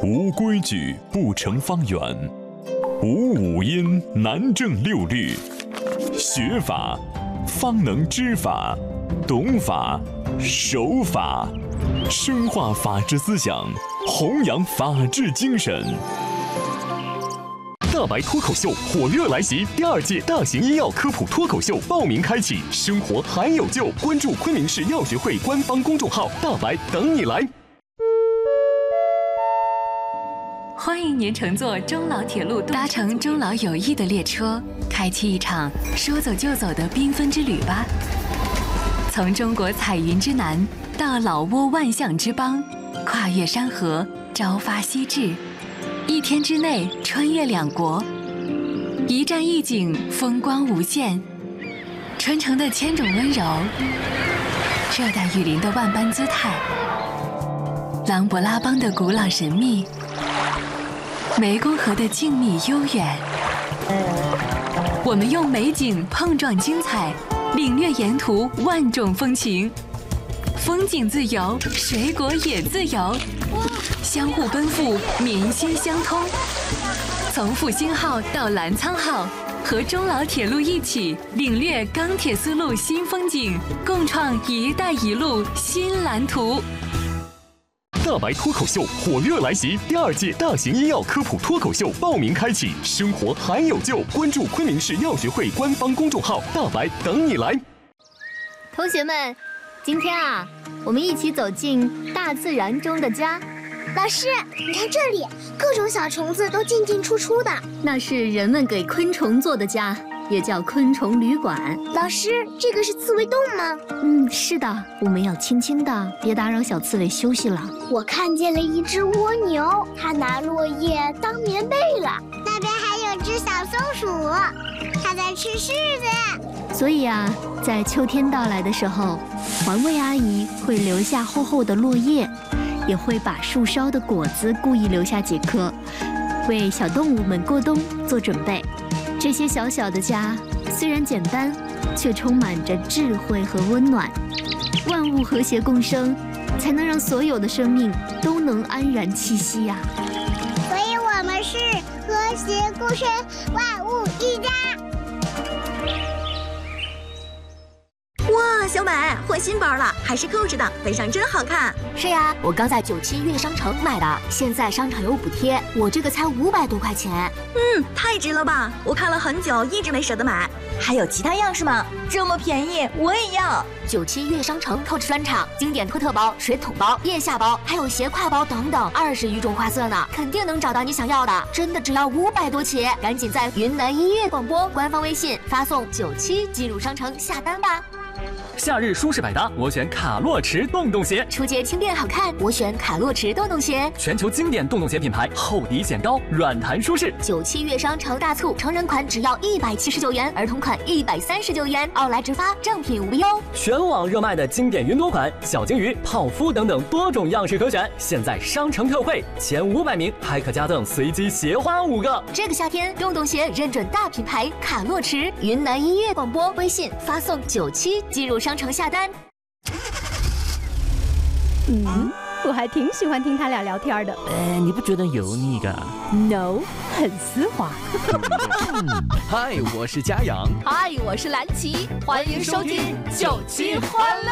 无规矩不成方圆，无五音难正六律。学法方能知法，懂法，守法，深化法治思想，弘扬法治精神。大白脱口秀火热来袭，第2届大型医药科普脱口秀报名开启，生活还有救！关注昆明市药学会官方公众号“大白等你来”。 欢迎您乘坐中老铁路，搭乘中老友谊的列车，开启一场说走就走的缤纷之旅吧。从中国彩云之南到老挝万象之邦，跨越山河，朝发夕至。1天之内穿越2国，一站一景，风光无限。传承的千种温柔，热带雨林的万般姿态，琅勃拉邦的古老神秘，湄公河的静谧悠远。我们用美景碰撞精彩，领略沿途万种风情。风景自由，水果也自由，相互奔赴，民心相通。从复兴号到澜沧号，和中老铁路一起领略钢铁丝路新风景，共创“一带一路”新蓝图。 大白脱口秀火热来袭，第2届大型医药科普脱口秀报名开启，生活还有救！关注昆明市药学会官方公众号“大白等你来”。 同学们，今天啊，我们一起走进大自然中的家。 老师，你看这里，各种小虫子都进进出出的。 那是人们给昆虫做的家，也叫昆虫旅馆。 老师，这个是刺猬洞吗？ 是的，我们要轻轻的，别打扰小刺猬休息了。 我看见了一只蜗牛，它拿落叶当棉被了。那边还有只小松鼠，它在吃柿子。 所以啊，在秋天到来的时候，环卫阿姨会留下厚厚的落叶，也会把树梢的果子故意留下几颗，为小动物们过冬做准备。这些小小的家虽然简单，却充满着智慧和温暖。万物和谐共生，才能让所有的生命都能安然栖息呀。 所以我们是和谐共生，万物一家。 哇，小美换新包了，还是扣着的，背上真好看。 是呀，我刚在97悦商城买的，现在商场有补贴，我这个才500多块钱。 太值了吧！我看了很久，一直没舍得买。还有其他样式吗？这么便宜，我也要。 97悦商城Coach专场经典托特包、水桶包、腋下包，还有斜挎包等等，20余种花色呢，肯定能找到你想要的。真的只要500多起，赶紧在云南音乐广播官方微信发送97进入商城下单吧。 夏日舒适百搭，我选卡洛驰洞洞鞋； 出街轻便好看，我选卡洛驰洞洞鞋。 全球经典洞洞鞋品牌，厚底显高，软弹舒适。 97悦商城大促，成人款只要179元，儿童款139元，奥莱直发，正品无忧。 全网热卖的经典云朵款、小金鱼、泡芙等等多种样式可选，现在商城特惠，前500名还可加赠随机鞋花5个。 这个夏天，洞洞鞋认准大品牌卡洛驰。云南音乐广播微信发送97进入商城下单。 我还挺喜欢听他俩聊天的。 你不觉得油腻个 ？No， 很丝滑。 嗨，我是嘉阳。 嗨，我是蓝琪，欢迎收听97欢乐。